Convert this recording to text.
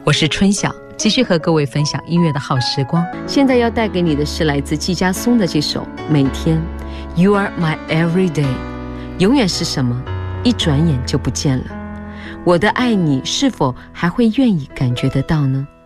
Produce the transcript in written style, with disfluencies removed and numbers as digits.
我是春晓，继续和各位分享音乐的好时光。 现在要带给你的是来自季家松的这首《每天》。 You are my everyday， 永远是什么？一转眼就不见了。我的爱你是否还会愿意感觉得到呢？